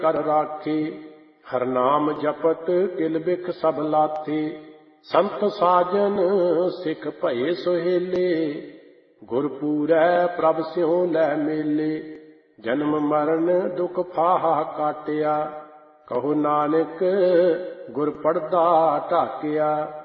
ਕਰ ਰਾਖੇ। ਹਰਨਾਮ ਜਪਤ ਕਿਲ ਬਿਖ ਸਭ ਲਾਥੇ। ਸੰਤ ਸਾਜਨ ਸਿੱਖ ਭਏ ਸੁਹੇਲੇ। ਗੁਰ ਪੂਰੈ ਪ੍ਰਭ ਸਿਉ ਲੈ ਮੇਲੇ। ਜਨਮ ਮਰਨ ਦੁਖ ਫਾਹਾ ਕਾਟਿਆ। ਕਹੋ ਨਾਨਕ ਗੁਰ ਪੜਦਾ ਢਾਕਿਆ।